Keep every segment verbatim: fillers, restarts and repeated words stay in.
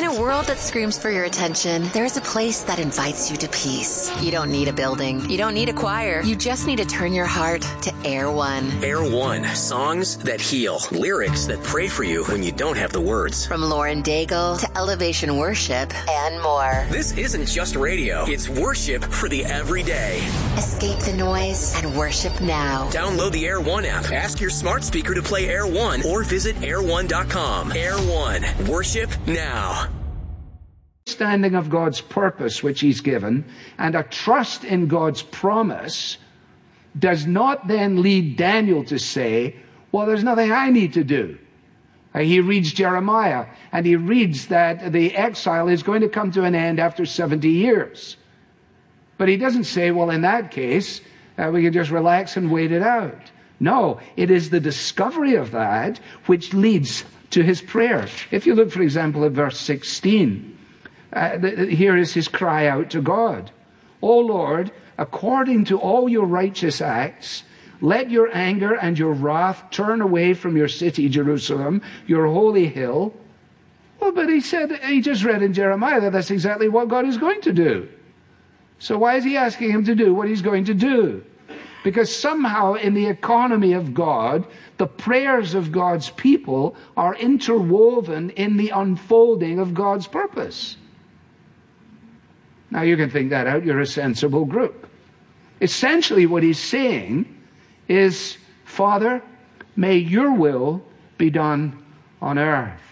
a world that screams for your attention, there is a place that invites you to peace. You don't need a building. You don't need a choir. You just need to turn your heart to Air One. Air One. Songs that heal. Lyrics that pray for you when you don't have the words. From Lauren Daigle to Elevation Worship and more. This isn't just radio. It's worship for the everyday. Escape the noise and worship now. Download the Air One app. Ask your smart speaker to play Air One or visit air one dot com. Air One. Worship now. Understanding of God's purpose which he's given and a trust in God's promise does not then lead Daniel to say, well, there's nothing I need to do. Uh, he reads Jeremiah and he reads that the exile is going to come to an end after seventy years. But he doesn't say, well, in that case, uh, we can just relax and wait it out. No, it is the discovery of that which leads to his prayer. If you look, for example, at verse sixteen, uh, the, here is his cry out to God. O Lord, according to all your righteous acts, let your anger and your wrath turn away from your city, Jerusalem, your holy hill. Well, but he said, he just read in Jeremiah that that's exactly what God is going to do. So why is he asking him to do what he's going to do? Because somehow in the economy of God, the prayers of God's people are interwoven in the unfolding of God's purpose. Now you can think that out. You're a sensible group. Essentially what he's saying is, Father, may your will be done on earth.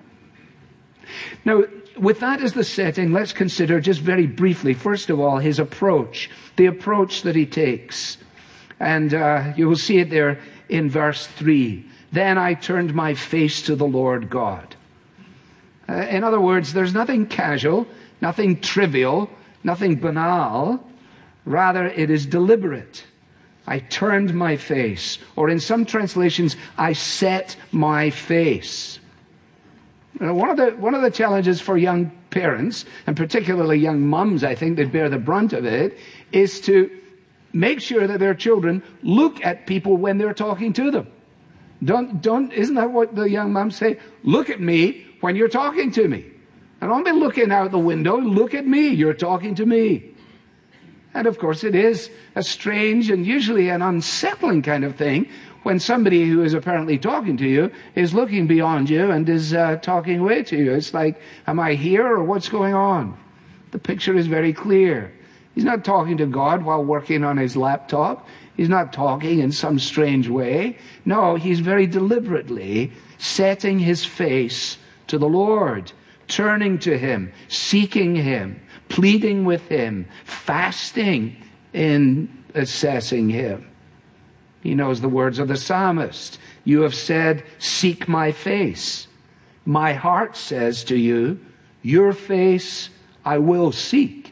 Now, with that as the setting, let's consider just very briefly, first of all, his approach, the approach that he takes. And uh, you will see it there in verse three. Then I turned my face to the Lord God. Uh, in other words, there's nothing casual, nothing trivial, nothing banal. Rather, it is deliberate. I turned my face. Or in some translations, I set my face. Now, one of the one of the challenges for young parents, and particularly young mums, I think, that bear the brunt of it, is to make sure that their children look at people when they're talking to them. Don't, don't, isn't that what the young mums say? Look at me when you're talking to me. And don't be looking out the window. Look at me. You're talking to me. And of course, it is a strange and usually an unsettling kind of thing when somebody who is apparently talking to you is looking beyond you and is uh, talking away to you. It's like, am I here or what's going on? The picture is very clear. He's not talking to God while working on his laptop. He's not talking in some strange way. No, he's very deliberately setting his face to the Lord, turning to him, seeking him, pleading with him, fasting in assessing him. He knows the words of the psalmist. You have said, seek my face. My heart says to you, your face I will seek.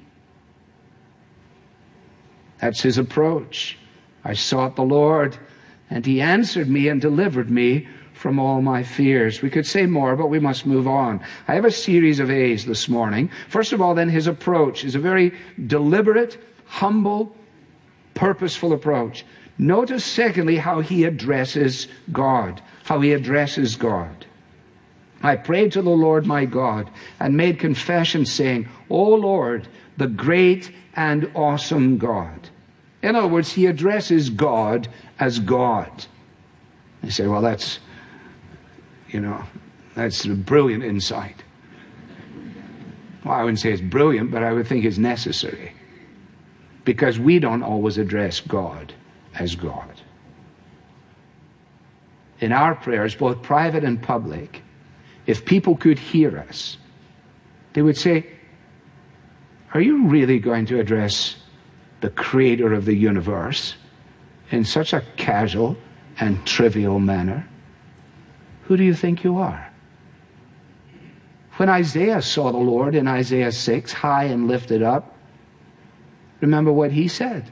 That's his approach. I sought the Lord, and he answered me and delivered me from all my fears. We could say more, but we must move on. I have a series of A's this morning. First of all, then, his approach is a very deliberate, humble, purposeful approach. Notice, secondly, how he addresses God. How he addresses God. I prayed to the Lord my God and made confession saying, O Lord, the great and awesome God. In other words, he addresses God as God. You say, well, that's, you know, that's a brilliant insight. Well, I wouldn't say it's brilliant, but I would think it's necessary. Because we don't always address God as God. In our prayers, both private and public, if people could hear us, they would say, are you really going to address the creator of the universe in such a casual and trivial manner? Who do you think you are? When Isaiah saw the Lord in Isaiah six, high and lifted up, remember what he said?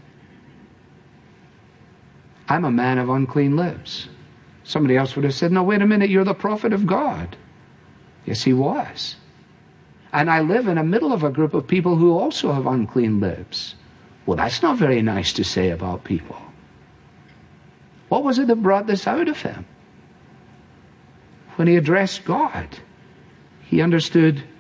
I'm a man of unclean lips. Somebody else would have said, no, wait a minute, you're the prophet of God. Yes, he was. And I live in the middle of a group of people who also have unclean lips. Well, that's not very nice to say about people. What was it that brought this out of him? When he addressed God, he understood